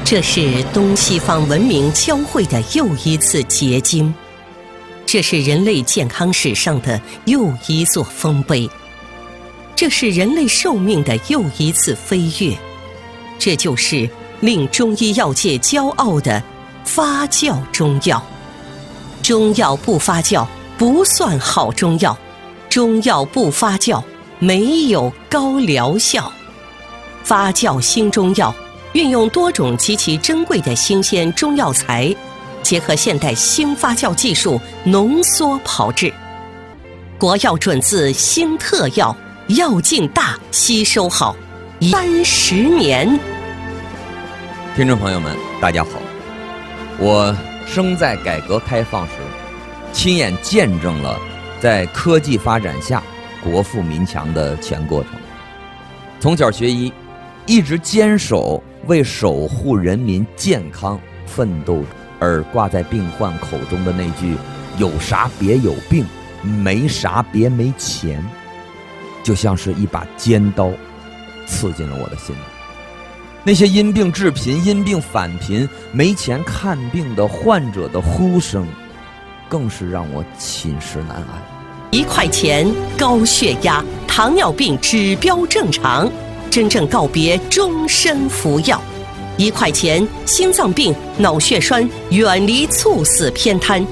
这是东西方文明交汇的又一次结晶，这是人类健康史上的又一座丰碑，这是人类寿命的又一次飞跃，这就是令中医药界骄傲的发酵中药。中药不发酵不算好中药，中药不发酵没有高疗效。发酵新中药运用多种极其珍贵的新鲜中药材，结合现代新发酵技术浓缩炮制，国药准字新特药，药劲大，吸收好，30年。 听众朋友们，大家好，我生在改革开放时，亲眼见证了在科技发展下国富民强的全过程。从小学医，一直坚守为守护人民健康奋斗而挂在病患口中的那句有啥别有病，没啥别没钱，就像是一把尖刀刺进了我的心里。那些因病致贫、因病返贫、没钱看病的患者的呼声，更是让我寝食难安。 1块钱高血压、糖尿病指标正常，真正告别终身服药。1块钱心脏病、脑血栓，远离猝死偏瘫，